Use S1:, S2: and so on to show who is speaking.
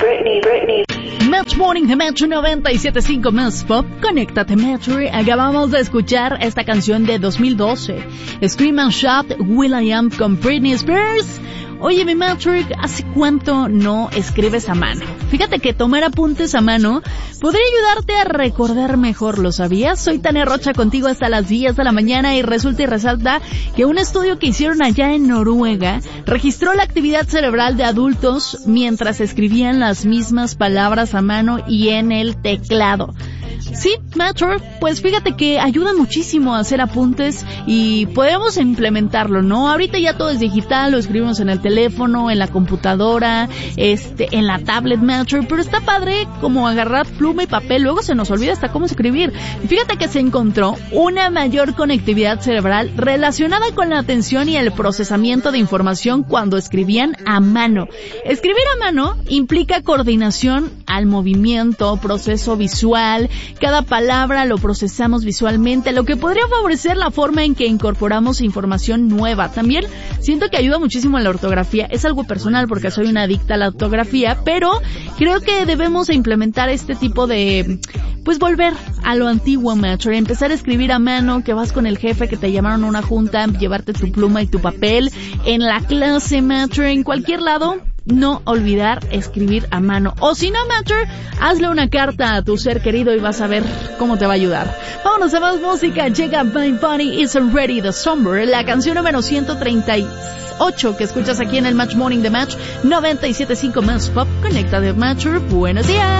S1: Match Morning de Metro 97.5 Más Pop. Conéctate, Metro. Acabamos de escuchar esta canción de 2012, Scream and Shout, will.i.am con Britney Spears. Oye, mi Matrick, ¿hace cuánto no escribes a mano? Fíjate que tomar apuntes a mano podría ayudarte a recordar mejor, ¿lo sabías? Soy Tania Rocha contigo hasta las 10 de la mañana y resulta y resalta que un estudio que hicieron allá en Noruega registró la actividad cerebral de adultos mientras escribían las mismas palabras a mano y en el teclado. Sí, Matter, pues fíjate que ayuda muchísimo a hacer apuntes y podemos implementarlo, ¿no? Ahorita ya todo es digital, lo escribimos en el teléfono, en la computadora, en la tablet, Matter, pero está padre como agarrar pluma y papel, luego se nos olvida hasta cómo escribir. Y fíjate que se encontró una mayor conectividad cerebral relacionada con la atención y el procesamiento de información cuando escribían a mano. Escribir a mano implica coordinación al movimiento, proceso visual. Cada palabra lo procesamos visualmente, lo que podría favorecer la forma en que incorporamos información nueva. También siento que ayuda muchísimo a la ortografía. Es algo personal porque soy una adicta a la ortografía, pero creo que debemos implementar este tipo de, pues volver a lo antiguo, macho. Empezar a escribir a mano, que vas con el jefe, que te llamaron a una junta, llevarte tu pluma y tu papel, en la clase, macho, en cualquier lado. No olvidar escribir a mano. O si no, Matter, hazle una carta a tu ser querido y vas a ver cómo te va a ayudar. Vámonos a más música. Llega My Body Is Already the Summer, la canción número 138 que escuchas aquí en el Match Morning de Match 97.5 Más Pop. Conecta de Matter. Buenos días.